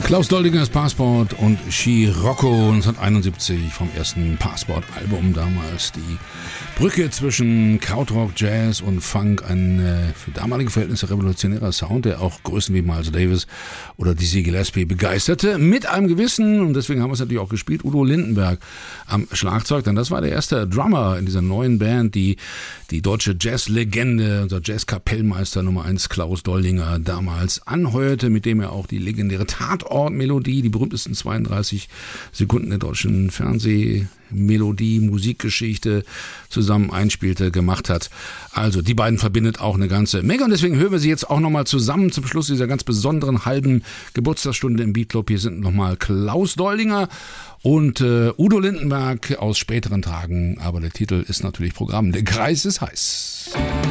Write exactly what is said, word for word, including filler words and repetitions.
Klaus Doldingers Passport und Scirocco neunzehnhunderteinundsiebzig vom ersten Passport-Album damals. Die Brücke zwischen Krautrock, Jazz und Funk, ein äh, für damalige Verhältnisse revolutionärer Sound, der auch Größen wie Miles Davis oder Dizzy Gillespie begeisterte, mit einem gewissen, und deswegen haben wir es natürlich auch gespielt, Udo Lindenberg am Schlagzeug, denn das war der erste Drummer in dieser neuen Band, die die deutsche Jazz-Legende, unser Jazz-Kapellmeister Nummer eins Klaus Doldinger damals anheuerte, mit dem er auch die legendäre Tatort-Melodie, die berühmtesten zweiunddreißig Sekunden der deutschen Fernsehmelodie, Musikgeschichte zusammen einspielte, gemacht hat. Also die beiden verbindet auch eine ganze Menge und deswegen hören wir sie jetzt auch nochmal zusammen zum Schluss dieser ganz besonderen halben Geburtstagsstunde im Beatclub. Hier sind nochmal Klaus Doldinger und äh, Udo Lindenberg aus späteren Tagen, aber der Titel ist natürlich Programm. Der Kreis ist heiß.